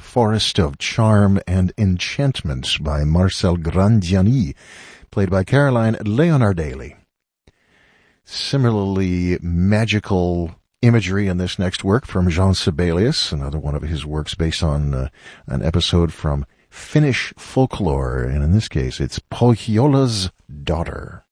Forest of Charm and Enchantment by Marcel Grandiani, played by Caroline Leonardelli. Similarly magical imagery in this next work from Jean Sibelius, another one of his works based on an episode from Finnish folklore, and in this case it's Pohjola's Daughter.